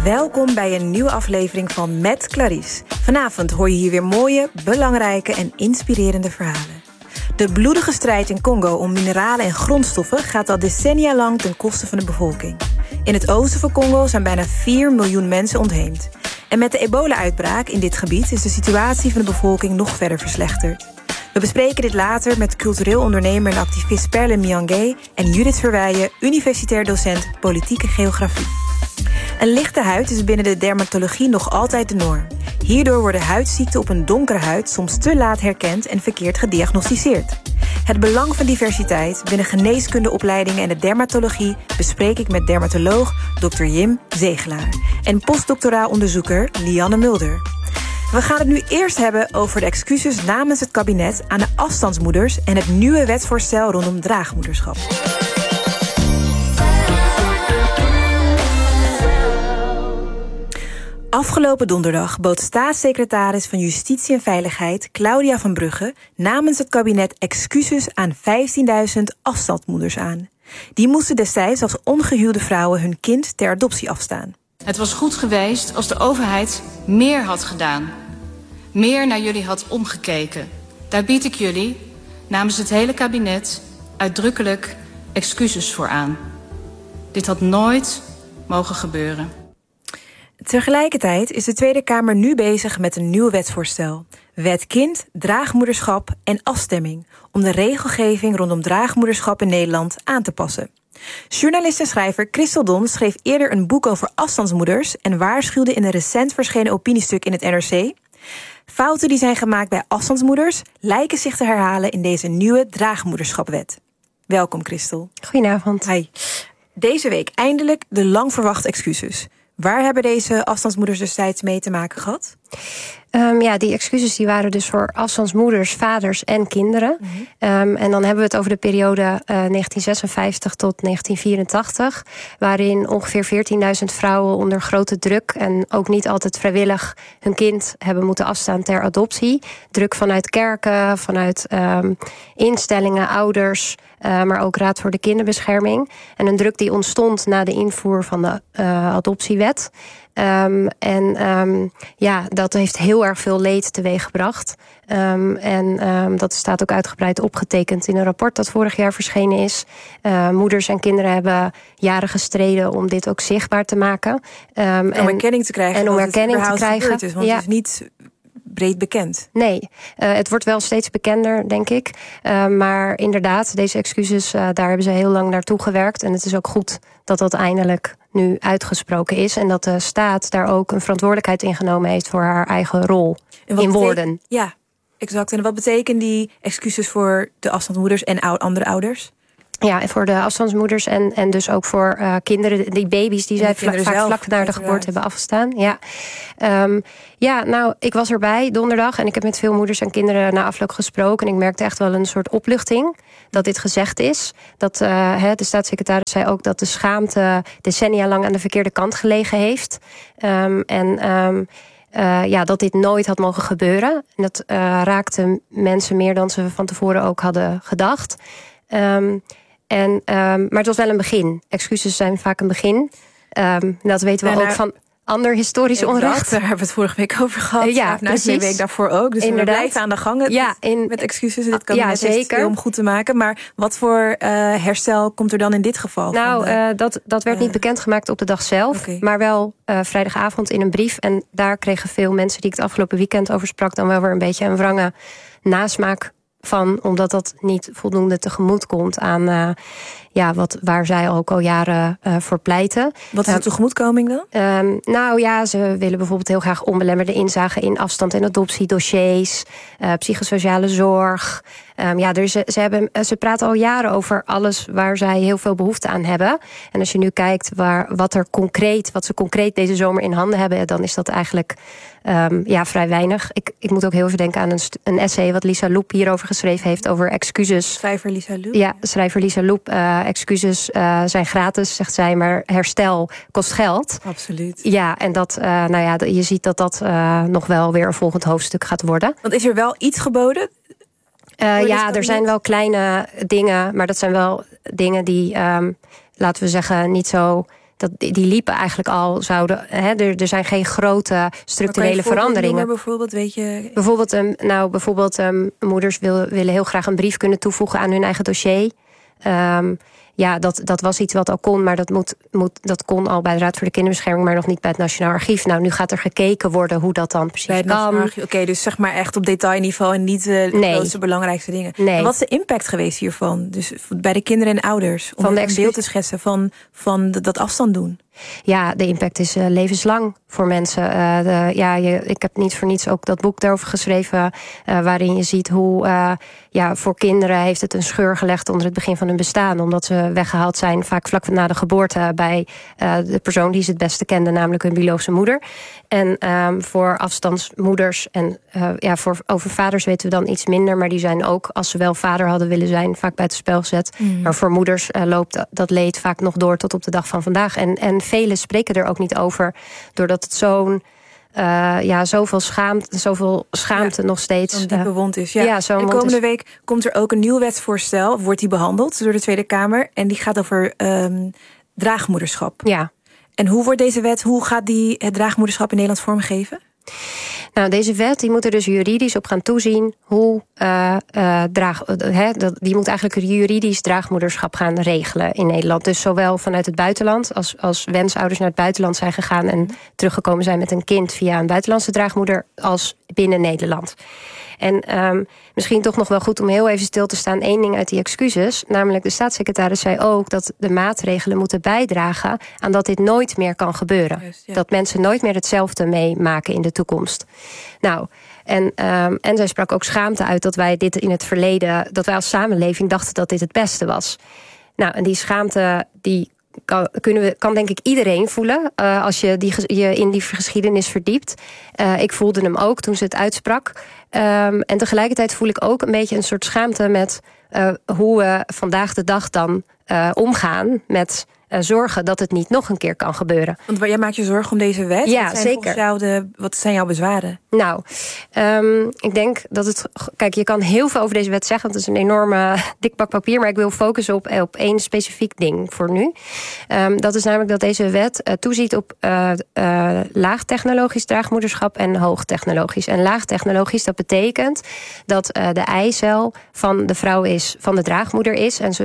Welkom bij een nieuwe aflevering van Met Clarice. Vanavond hoor je hier weer mooie, belangrijke en inspirerende verhalen. De bloedige strijd in Congo om mineralen en grondstoffen gaat al decennia lang ten koste van de bevolking. In het oosten van Congo zijn bijna 4 miljoen mensen ontheemd. En met de ebola-uitbraak in dit gebied is de situatie van de bevolking nog verder verslechterd. We bespreken dit later met cultureel ondernemer en activist Perle Miangué en Judith Verweijen, universitair docent politieke geografie. Een lichte huid is binnen de dermatologie nog altijd de norm. Hierdoor worden huidziekten op een donkere huid soms te laat herkend en verkeerd gediagnosticeerd. Het belang van diversiteit binnen geneeskundeopleidingen en de dermatologie bespreek ik met dermatoloog Dr. Jim Zegelaar en postdoctoraal onderzoeker Lianne Mulder. We gaan het nu eerst hebben over de excuses namens het kabinet aan de afstandsmoeders en het nieuwe wetsvoorstel rondom draagmoederschap. Afgelopen donderdag bood staatssecretaris van Justitie en Veiligheid Claudia van Brugge namens het kabinet excuses aan 15.000 afstandsmoeders aan. Die moesten destijds als ongehuwde vrouwen hun kind ter adoptie afstaan. Het was goed geweest als de overheid meer had gedaan. Meer naar jullie had omgekeken. Daar bied ik jullie, namens het hele kabinet, uitdrukkelijk excuses voor aan. Dit had nooit mogen gebeuren. Tegelijkertijd is de Tweede Kamer nu bezig met een nieuw wetsvoorstel. Wet kind, draagmoederschap en afstemming, om de regelgeving rondom draagmoederschap in Nederland aan te passen. Journalist en schrijver Christel Don schreef eerder een boek over afstandsmoeders en waarschuwde in een recent verschenen opiniestuk in het NRC. Fouten die zijn gemaakt bij afstandsmoeders lijken zich te herhalen in deze nieuwe draagmoederschapwet. Welkom Christel. Goedenavond. Hi. Deze week eindelijk de lang verwachte excuses. Waar hebben deze afstandsmoeders destijds mee te maken gehad? Die excuses die waren dus voor afstandsmoeders, vaders en kinderen. Mm-hmm. En dan hebben we het over de periode 1956 tot 1984... waarin ongeveer 14.000 vrouwen onder grote druk en ook niet altijd vrijwillig hun kind hebben moeten afstaan ter adoptie. Druk vanuit kerken, vanuit instellingen, ouders, maar ook Raad voor de Kinderbescherming. En een druk die ontstond na de invoer van de adoptiewet. Dat heeft heel erg veel leed teweeggebracht. Dat staat ook uitgebreid opgetekend in een rapport dat vorig jaar verschenen is. Moeders en kinderen hebben jaren gestreden om dit ook zichtbaar te maken. Om erkenning te krijgen. En om erkenning te krijgen. Is, want het is niet breed bekend. Nee, het wordt wel steeds bekender, denk ik. Maar inderdaad, deze excuses, daar hebben ze heel lang naartoe gewerkt. En het is ook goed dat dat eindelijk nu uitgesproken is. En dat de staat daar ook een verantwoordelijkheid in genomen heeft voor haar eigen rol in woorden. Ja, exact. En wat betekenen die excuses voor de afstandsmoeders en andere ouders? Ja, voor de afstandsmoeders en dus ook voor kinderen, die baby's die zij vaak vlak na de geboorte hebben afgestaan. Ja. Ik was erbij donderdag en ik heb met veel moeders en kinderen na afloop gesproken. En ik merkte echt wel een soort opluchting dat dit gezegd is. Dat de staatssecretaris zei ook dat de schaamte decennia lang aan de verkeerde kant gelegen heeft. Dat dit nooit had mogen gebeuren. En dat raakte mensen meer dan ze van tevoren ook hadden gedacht. Maar het was wel een begin. Excuses zijn vaak een begin. Dat weten we ook van ander historisch onrecht. Daar hebben we het vorige week over gehad. Precies. De week daarvoor ook. Dus we blijven aan de gang met excuses. Dit kan zeker om goed te maken. Maar wat voor herstel komt er dan in dit geval? Dat werd niet bekendgemaakt op de dag zelf. Okay. Maar wel vrijdagavond in een brief. En daar kregen veel mensen die ik het afgelopen weekend over sprak dan wel weer een beetje een wrange nasmaak van, omdat dat niet voldoende tegemoet komt aan waar zij ook al jaren voor pleiten. Wat is de tegemoetkoming dan? Ze willen bijvoorbeeld heel graag onbelemmerde inzage in afstand- en adoptiedossiers, psychosociale zorg. Ze praten al jaren over alles waar zij heel veel behoefte aan hebben. En als je nu kijkt wat ze concreet deze zomer in handen hebben, dan is dat eigenlijk vrij weinig. Ik moet ook heel even denken aan een essay wat Lisa Loep hierover geschreven heeft over excuses. Schrijver Lisa Loep? Ja, schrijver Lisa Loep. Excuses zijn gratis, zegt zij, maar herstel kost geld. Absoluut. Ja, en je ziet dat nog wel weer een volgend hoofdstuk gaat worden. Want is er wel iets geboden? Er zijn wel kleine dingen, maar dat zijn wel dingen die, laten we zeggen, niet zo die liepen eigenlijk al, er zijn geen grote structurele veranderingen. Noemen, bijvoorbeeld, weet je? Bijvoorbeeld moeders willen heel graag een brief kunnen toevoegen aan hun eigen dossier. Dat was iets wat al kon, maar dat kon al bij de Raad voor de Kinderbescherming, maar nog niet bij het Nationaal Archief. Nou, nu gaat er gekeken worden hoe dat dan precies bij het kan. Oké, dus zeg maar echt op detailniveau en niet de grootste belangrijkste dingen. Nee. En wat is de impact geweest hiervan? Dus bij de kinderen en ouders, om een beeld te schetsen van dat afstand doen. Ja, de impact is levenslang voor mensen. Ik heb niet voor niets ook dat boek daarover geschreven, waarin je ziet hoe voor kinderen heeft het een scheur gelegd onder het begin van hun bestaan, omdat ze weggehaald zijn, vaak vlak na de geboorte, bij de persoon die ze het beste kenden, namelijk hun biologische moeder. En voor afstandsmoeders en over vaders weten we dan iets minder, maar die zijn ook, als ze wel vader hadden willen zijn, vaak buitenspel gezet. Maar voor moeders loopt dat leed vaak nog door tot op de dag van vandaag. En velen spreken er ook niet over, doordat het zoveel schaamte nog steeds een diepe wond is. En komende week komt er ook een nieuw wetsvoorstel, of wordt die behandeld door de Tweede Kamer, en die gaat over draagmoederschap. Ja. En hoe gaat die het draagmoederschap in Nederland vormgeven? Nou, deze wet die moet er dus juridisch op gaan toezien hoe die moet eigenlijk juridisch draagmoederschap gaan regelen in Nederland. Dus zowel vanuit het buitenland, als wensouders naar het buitenland zijn gegaan en teruggekomen zijn met een kind via een buitenlandse draagmoeder, als binnen Nederland. En misschien toch nog wel goed om heel even stil te staan, 1 ding uit die excuses. Namelijk, de staatssecretaris zei ook dat de maatregelen moeten bijdragen aan dat dit nooit meer kan gebeuren. Juist, ja. Dat mensen nooit meer hetzelfde meemaken in de toekomst. Nou, en zij sprak ook schaamte uit dat wij dit in het verleden, dat wij als samenleving dachten dat dit het beste was. Nou, en die schaamte, die kan denk ik iedereen voelen als je je in die geschiedenis verdiept. Ik voelde hem ook toen ze het uitsprak. En tegelijkertijd voel ik ook een beetje een soort schaamte met hoe we vandaag de dag dan omgaan met zorgen dat het niet nog een keer kan gebeuren. Want jij maakt je zorgen om deze wet? Ja, zeker. Wat zijn jouw bezwaren? Nou, ik denk dat het... Kijk, je kan heel veel over deze wet zeggen, want het is een enorme dik pak papier, maar ik wil focussen op 1 specifiek ding voor nu. Dat is namelijk dat deze wet toeziet op laagtechnologisch draagmoederschap en hoogtechnologisch. En laagtechnologisch, dat betekent dat de eicel van de vrouw is, van de draagmoeder is, en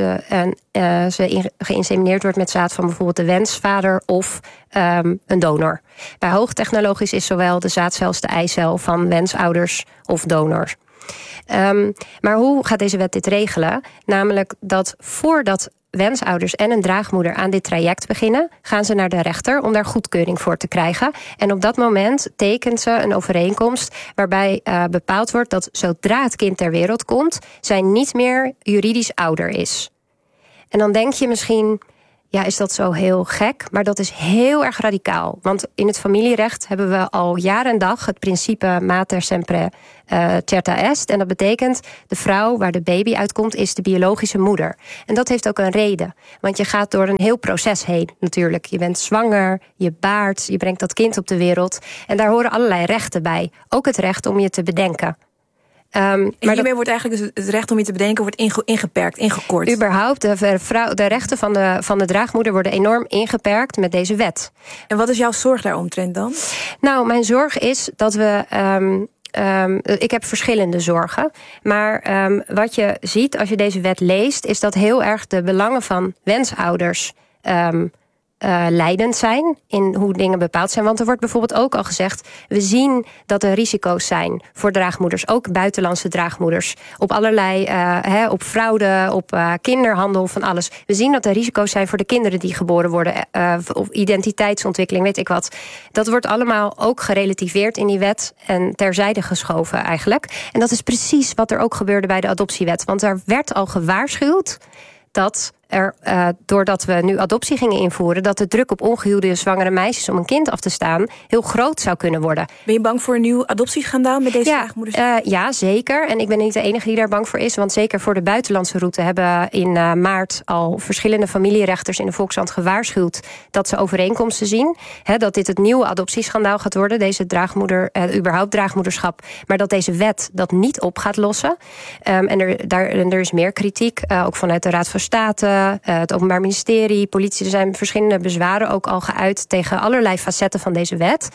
ze geïnsemineerd wordt met zaad van bijvoorbeeld de wensvader of een donor. Bij hoogtechnologisch is zowel de zaadcel als de eicel van wensouders of donors. Maar hoe gaat deze wet dit regelen? Namelijk dat voordat wensouders en een draagmoeder aan dit traject beginnen, gaan ze naar de rechter om daar goedkeuring voor te krijgen. En op dat moment tekent ze een overeenkomst waarbij bepaald wordt dat zodra het kind ter wereld komt, zij niet meer juridisch ouder is. En dan denk je misschien, ja, is dat zo heel gek? Maar dat is heel erg radicaal. Want in het familierecht hebben we al jaar en dag het principe mater sempre certa est. En dat betekent, de vrouw waar de baby uitkomt is de biologische moeder. En dat heeft ook een reden. Want je gaat door een heel proces heen natuurlijk. Je bent zwanger, je baart, je brengt dat kind op de wereld. En daar horen allerlei rechten bij. Ook het recht om je te bedenken. En hiermee wordt eigenlijk dus het recht om je te bedenken wordt ingeperkt, ingekort. Überhaupt, de rechten van de draagmoeder worden enorm ingeperkt met deze wet. En wat is jouw zorg daaromtrent dan? Nou, mijn zorg is dat we... ik heb verschillende zorgen. Maar wat je ziet als je deze wet leest, is dat heel erg de belangen van wensouders leidend zijn in hoe dingen bepaald zijn. Want er wordt bijvoorbeeld ook al gezegd, we zien dat er risico's zijn voor draagmoeders, ook buitenlandse draagmoeders, op allerlei, op fraude, op kinderhandel, van alles. We zien dat er risico's zijn voor de kinderen die geboren worden, of identiteitsontwikkeling, weet ik wat. Dat wordt allemaal ook gerelativeerd in die wet en terzijde geschoven eigenlijk. En dat is precies wat er ook gebeurde bij de adoptiewet. Want daar werd al gewaarschuwd dat doordat we nu adoptie gingen invoeren, dat de druk op ongehuwde zwangere meisjes om een kind af te staan heel groot zou kunnen worden. Ben je bang voor een nieuw adoptieschandaal met deze draagmoeders? Ja, zeker. En ik ben niet de enige die daar bang voor is. Want zeker voor de buitenlandse route hebben in maart al verschillende familierechters in de Volkskrant gewaarschuwd dat ze overeenkomsten zien. Dat dit het nieuwe adoptieschandaal gaat worden. Deze überhaupt draagmoederschap. Maar dat deze wet dat niet op gaat lossen. En er is meer kritiek. Ook vanuit de Raad van State. Controle, het Openbaar Ministerie, politie. Er zijn verschillende bezwaren ook al geuit tegen allerlei facetten van deze wet.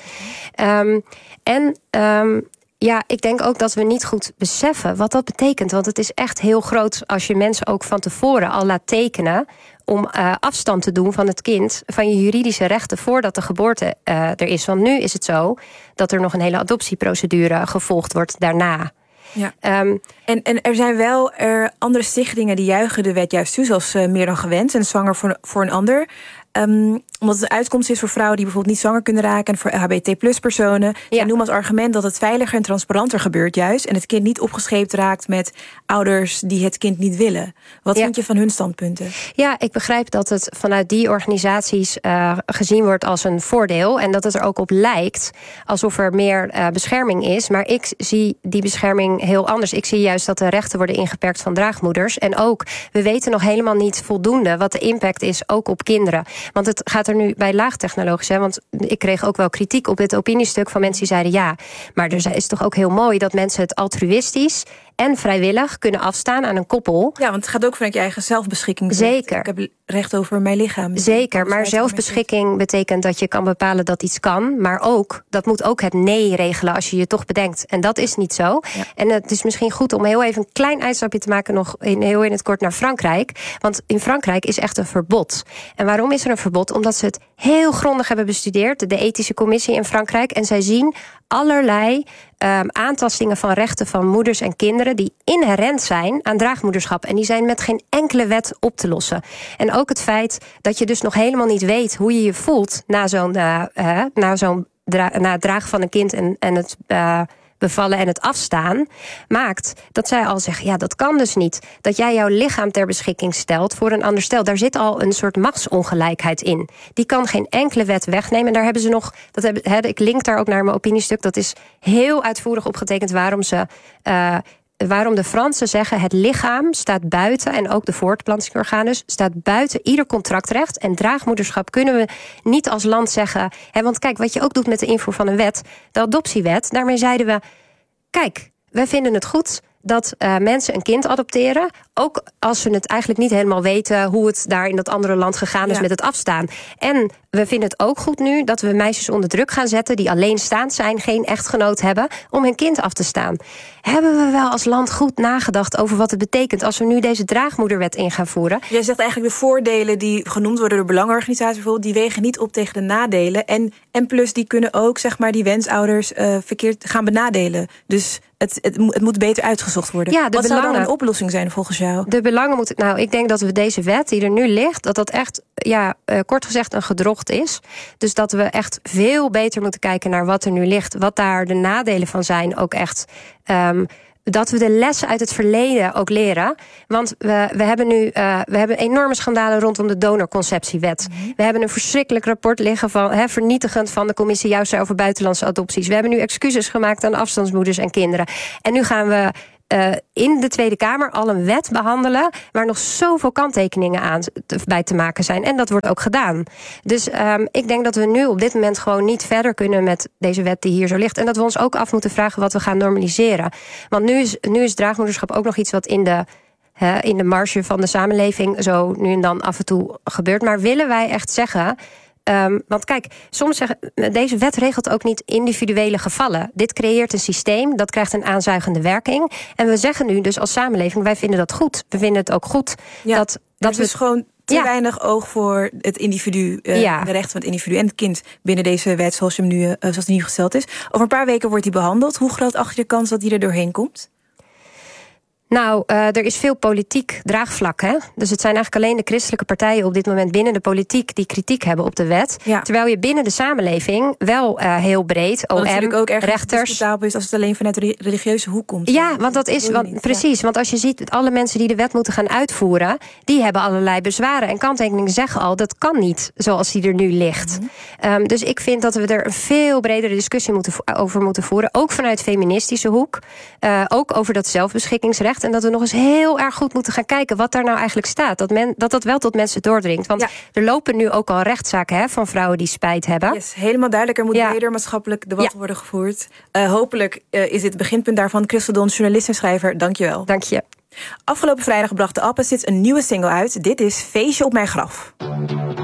Ik denk ook dat we niet goed beseffen wat dat betekent. Want het is echt heel groot als je mensen ook van tevoren al laat tekenen om afstand te doen van het kind, van je juridische rechten voordat de geboorte er is. Want nu is het zo dat er nog een hele adoptieprocedure gevolgd wordt daarna. Ja. En er zijn wel andere stichtingen die juichen de wet juist toe, zoals Meer dan Gewend en Zwanger voor een ander. Omdat het een uitkomst is voor vrouwen die bijvoorbeeld niet zwanger kunnen raken en voor LHBT+-personen. Zij noemen als argument dat het veiliger en transparanter gebeurt juist en het kind niet opgescheept raakt met ouders die het kind niet willen. Wat vind je van hun standpunten? Ja, ik begrijp dat het vanuit die organisaties gezien wordt als een voordeel en dat het er ook op lijkt alsof er meer bescherming is. Maar ik zie die bescherming heel anders. Ik zie juist dat de rechten worden ingeperkt van draagmoeders. En ook, we weten nog helemaal niet voldoende wat de impact is, ook op kinderen. Want het gaat er nu bij laagtechnologisch, want ik kreeg ook wel kritiek op dit opiniestuk van mensen die zeiden ja, maar er is toch ook heel mooi dat mensen het altruïstisch en vrijwillig kunnen afstaan aan een koppel. Ja, want het gaat ook vanuit je eigen zelfbeschikking. Zeker. Ik heb recht over mijn lichaam. Zeker, maar zelfbeschikking betekent dat je kan bepalen dat iets kan, maar ook, dat moet ook het nee regelen als je je toch bedenkt. En dat is niet zo. Ja. En het is misschien goed om heel even een klein uitstapje te maken nog heel in het kort naar Frankrijk. Want in Frankrijk is echt een verbod. En waarom is er een verbod? Omdat ze het heel grondig hebben bestudeerd, de ethische commissie in Frankrijk, en zij zien allerlei aantastingen van rechten van moeders en kinderen die inherent zijn aan draagmoederschap. En die zijn met geen enkele wet op te lossen. En ook het feit dat je dus nog helemaal niet weet hoe je je voelt na het dragen van een kind en het bevallen en het afstaan, maakt dat zij al zeggen, ja, dat kan dus niet. Dat jij jouw lichaam ter beschikking stelt voor een ander stel. Daar zit al een soort machtsongelijkheid in. Die kan geen enkele wet wegnemen. En daar hebben ze nog, ik link daar ook naar mijn opiniestuk, dat is heel uitvoerig opgetekend waarom de Fransen zeggen het lichaam staat buiten, en ook de voortplantingsorganen staat buiten ieder contractrecht. En draagmoederschap kunnen we niet als land zeggen. Want kijk, wat je ook doet met de invoer van een wet, de adoptiewet, daarmee zeiden we, kijk, wij vinden het goed dat mensen een kind adopteren, ook als ze het eigenlijk niet helemaal weten hoe het daar in dat andere land gegaan is met het afstaan. En we vinden het ook goed nu dat we meisjes onder druk gaan zetten die alleenstaand zijn, geen echtgenoot hebben, om hun kind af te staan. Hebben we wel als land goed nagedacht over wat het betekent als we nu deze draagmoederwet in gaan voeren? Jij zegt eigenlijk de voordelen die genoemd worden door belangenorganisaties bijvoorbeeld, die wegen niet op tegen de nadelen. En plus die kunnen ook, zeg maar, die wensouders verkeerd gaan benadelen. Dus het moet beter uitgezocht worden. Ja, wat zou dan een oplossing zijn volgens jou? De belangen moeten. Nou, ik denk dat we deze wet die er nu ligt, dat echt, kort gezegd, een gedrocht is. Dus dat we echt veel beter moeten kijken naar wat er nu ligt, wat daar de nadelen van zijn, ook echt. Dat we de lessen uit het verleden ook leren. Want we hebben enorme schandalen rondom de donorconceptiewet. Mm-hmm. We hebben een verschrikkelijk rapport liggen van vernietigend van de commissie juist over buitenlandse adopties. We hebben nu excuses gemaakt aan afstandsmoeders en kinderen. En nu gaan we in de Tweede Kamer al een wet behandelen waar nog zoveel kanttekeningen bij te maken zijn. En dat wordt ook gedaan. Dus ik denk dat we nu op dit moment gewoon niet verder kunnen met deze wet die hier zo ligt. En dat we ons ook af moeten vragen wat we gaan normaliseren. Want nu is draagmoederschap ook nog iets wat in de marge van de samenleving zo nu en dan af en toe gebeurt. Maar willen wij echt zeggen, want kijk, soms zeggen, deze wet regelt ook niet individuele gevallen. Dit creëert een systeem, dat krijgt een aanzuigende werking. En we zeggen nu dus als samenleving, wij vinden dat goed. We vinden het ook goed dat we dus gewoon te weinig oog voor het individu, de rechten van het individu en het kind binnen deze wet zoals die nu gesteld is. Over een paar weken wordt die behandeld. Hoe groot acht je de kans dat die er doorheen komt? Nou, er is veel politiek draagvlak, hè? Dus het zijn eigenlijk alleen de christelijke partijen op dit moment binnen de politiek die kritiek hebben op de wet. Ja. Terwijl je binnen de samenleving wel heel breed, OM, natuurlijk ook rechters, discutabel is als het alleen vanuit de religieuze hoek komt. Ja, want dat is precies. Want als je ziet, alle mensen die de wet moeten gaan uitvoeren, die hebben allerlei bezwaren en kanttekeningen zeggen al, dat kan niet zoals die er nu ligt. Mm-hmm. Dus ik vind dat we er een veel bredere discussie over moeten voeren, ook vanuit feministische hoek, ook over dat zelfbeschikkingsrecht. En dat we nog eens heel erg goed moeten gaan kijken wat daar nou eigenlijk staat. Dat wel tot mensen doordringt. Want er lopen nu ook al rechtszaken van vrouwen die spijt hebben. Yes, helemaal duidelijk. Er moet breder maatschappelijk debat worden gevoerd. Hopelijk is dit het beginpunt daarvan. Christel Dons, journalist en schrijver. Dank je wel. Dank je. Afgelopen vrijdag bracht de Opposites een nieuwe single uit. Dit is Feestje op mijn graf.